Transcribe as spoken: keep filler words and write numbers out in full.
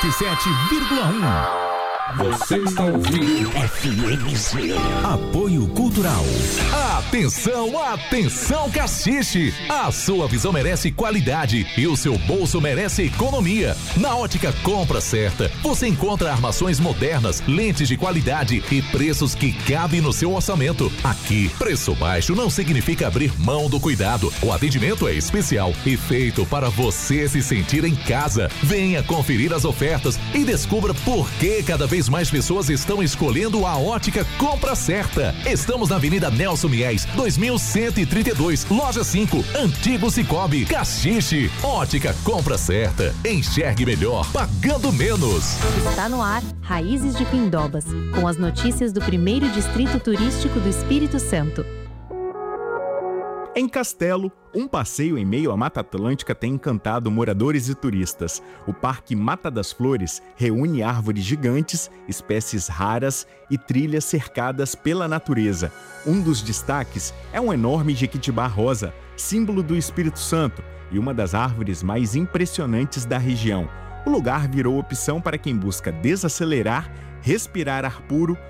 cento e sete vírgula um. Você está ouvindo F M Z. Apoio Cultural. Atenção, atenção, Caxixe! A sua visão merece qualidade e o seu bolso merece economia. Na Ótica Compra Certa, você encontra armações modernas, lentes de qualidade e preços que cabem no seu orçamento. Aqui, preço baixo não significa abrir mão do cuidado. O atendimento é especial e feito para você se sentir em casa. Venha conferir as ofertas e descubra por que cada vez mais pessoas estão escolhendo a Ótica Compra Certa. Estamos na Avenida Nelson Mies, dois mil cento e trinta e dois, Loja cinco, Antigo Cicobi, Caxixe. Ótica Compra Certa. Enxergue melhor, pagando menos. Está no ar Raízes de Pindobas, com as notícias do primeiro Distrito Turístico do Espírito Santo. Em Castelo, um passeio em meio à Mata Atlântica tem encantado moradores e turistas. O Parque Mata das Flores reúne árvores gigantes, espécies raras e trilhas cercadas pela natureza. Um dos destaques é um enorme jequitibá rosa, símbolo do Espírito Santo e uma das árvores mais impressionantes da região. O lugar virou opção para quem busca desacelerar, respirar ar puro